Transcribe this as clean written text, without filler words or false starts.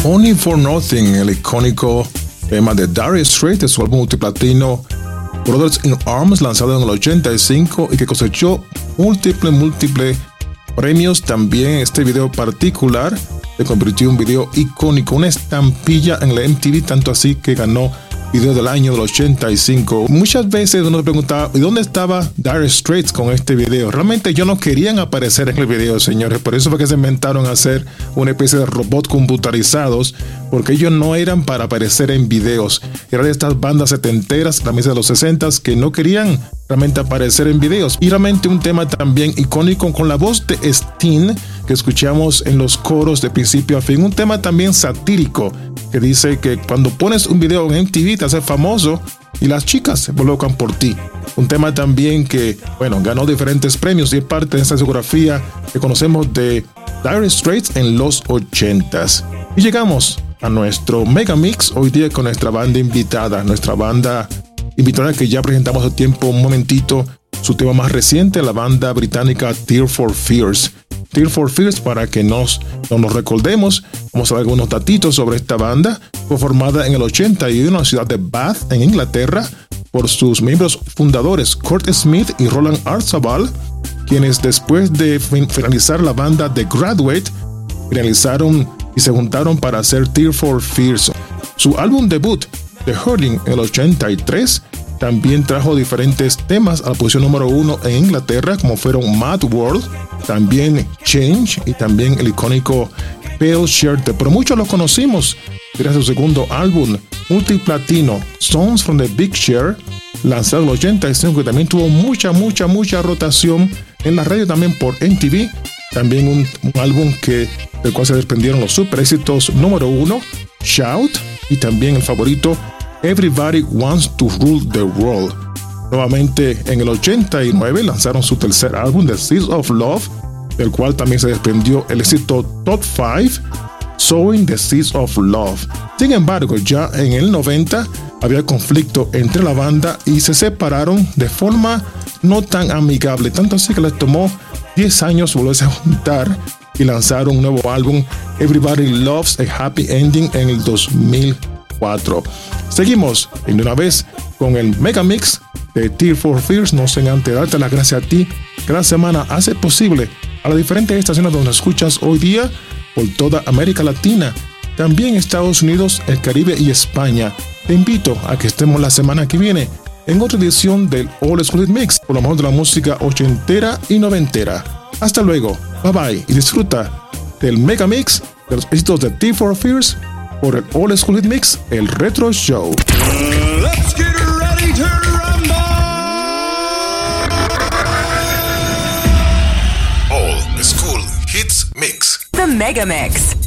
Money for Nothing, el icónico tema de Dire Straits de su álbum multiplatino Brothers in Arms, lanzado en el 85 y que cosechó múltiples premios. También este video particular se convirtió en un video icónico, una estampilla en la MTV, tanto así que ganó video del año del 85. Muchas veces uno se preguntaba, ¿y dónde estaba Dire Straits con este video? Realmente ellos no querían aparecer en el video, señores. Por eso fue que se inventaron hacer una especie de robots computarizados, porque ellos no eran para aparecer en videos. Eran de estas bandas setenteras, la mesa de los 60s, que no querían realmente aparecer en videos. Y realmente un tema también icónico con la voz de Sting, que escuchamos en los coros de principio a fin. Un tema también satírico, que dice que cuando pones un video en MTV te haces famoso y las chicas se colocan por ti. Un tema también que, ganó diferentes premios y es parte de esta discografía que conocemos de Dire Straits en los 80s. Y llegamos a nuestro Mega Mix hoy día con nuestra banda invitada que ya presentamos hace tiempo, un momentito, su tema más reciente, la banda británica Tears for Fears. Tears for Fears, para que no nos recordemos, vamos a ver algunos datitos sobre esta banda. Fue formada en el 81 en la ciudad de Bath, en Inglaterra, por sus miembros fundadores Kurt Smith y Roland Artzabal, quienes después de finalizar la banda The Graduate, finalizaron y se juntaron para hacer Tears for Fears. Su álbum debut, The Hurting, en el 83, también trajo diferentes temas a la posición número 1 en Inglaterra, como fueron Mad World, también Change y también el icónico Pale Shirt. Pero muchos lo conocimos gracias a su segundo álbum multiplatino, Songs from the Big Share, lanzado en el 85, que también tuvo mucha rotación en la radio, también por MTV. También un álbum del cual se desprendieron los super éxitos número 1, Shout, y también el favorito Everybody Wants to Rule the World. Nuevamente en el 89 lanzaron su tercer álbum, The Seeds of Love, del cual también se desprendió el éxito Top 5, Sowing the Seeds of Love. Sin embargo, ya en el 90 había conflicto entre la banda y se separaron de forma no tan amigable, tanto así que les tomó 10 años volverse a juntar y lanzaron un nuevo álbum, Everybody Loves a Happy Ending, en el 2004. Seguimos de una vez con el Mega Mix de Tears for Fears. No sin antes darte las gracias a ti. Cada semana hace posible a las diferentes estaciones donde escuchas hoy día por toda América Latina, también Estados Unidos, el Caribe y España. Te invito a que estemos la semana que viene en otra edición del All School Mix, por lo mejor de la música ochentera y noventera. Hasta luego, bye bye y disfruta del Mega Mix de los éxitos de Tears for Fears por el All School Mix, el Retro Show. Let's get ready to rumble! All School Hits Mix. The Mega Mix.